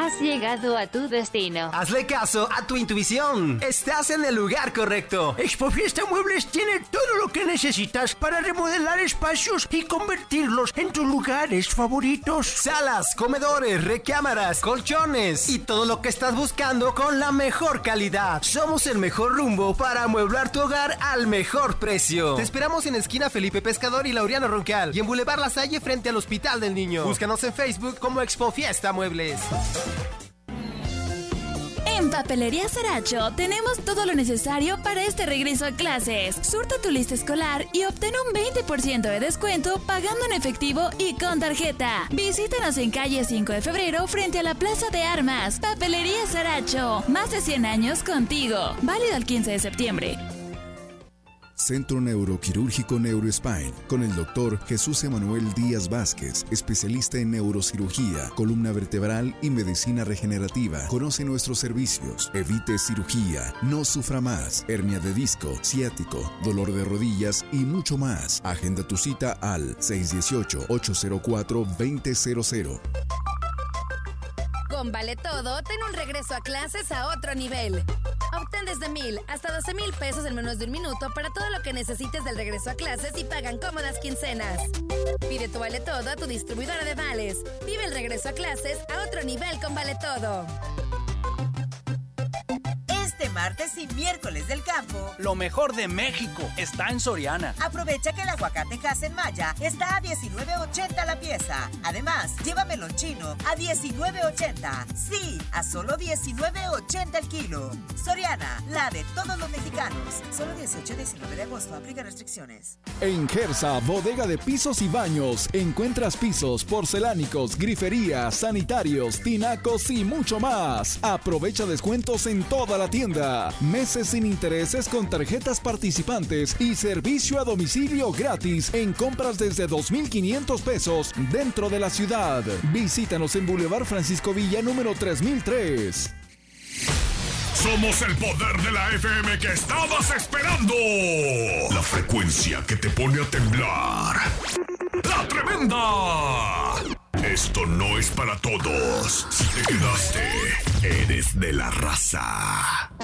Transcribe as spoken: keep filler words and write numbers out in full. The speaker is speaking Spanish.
Has llegado a tu destino. Hazle caso a tu intuición. Estás en el lugar correcto. Expofiesta Muebles tiene todo lo que necesitas para remodelar espacios y convertirlos en tus lugares favoritos. Salas, comedores, recámaras, colchones y todo lo que estás buscando con la mejor calidad. Somos el mejor rumbo para amueblar tu hogar al mejor precio. Te esperamos en esquina Felipe Pescador y Laureano Roncal y en Boulevard La Salle frente al Hospital del Niño. Búscanos en Facebook como Expofiesta Muebles. En Papelería Saracho tenemos todo lo necesario para este regreso a clases. Surta tu lista escolar y obtén un veinte por ciento de descuento pagando en efectivo y con tarjeta. Visítanos en calle cinco de febrero frente a la Plaza de Armas. Papelería Saracho, más de cien años contigo. Válido el quince de septiembre. Centro Neuroquirúrgico Neurospine, con el doctor Jesús Emanuel Díaz Vázquez, especialista en neurocirugía, columna vertebral y medicina regenerativa. Conoce nuestros servicios. Evite cirugía, no sufra más, hernia de disco, ciático, dolor de rodillas y mucho más. Agenda tu cita al seis uno ocho, ocho cero cuatro, dos cero cero cero. Con Vale Todo, ten un regreso a clases a otro nivel. Obtén desde mil hasta doce mil pesos en menos de un minuto para todo lo que necesites del regreso a clases y pagan cómodas quincenas. Pide tu Vale Todo a tu distribuidora de vales. Vive el regreso a clases a otro nivel con Vale Todo. Este martes y miércoles del campo, lo mejor de México está en Soriana. Aprovecha que el aguacate Hass Maya está a diecinueve ochenta la pieza. Además, lleva melón chino a diecinueve ochenta. Sí, a solo diecinueve ochenta el kilo. Soriana, la de todos los mexicanos. Solo dieciocho y diecinueve de agosto. Aplica restricciones. En Gersa, bodega de pisos y baños, encuentras pisos, porcelánicos, griferías, sanitarios, tinacos y mucho más. Aprovecha descuentos en toda la tienda. Meses sin intereses con tarjetas participantes y servicio a domicilio gratis en compras desde dos mil quinientos pesos dentro de la ciudad. Visítanos en Boulevard Francisco Villa número tres mil tres. Somos el poder de la F M que estabas esperando. La frecuencia que te pone a temblar. ¡La Tremenda! Esto no es para todos. Si te quedaste, eres de la raza.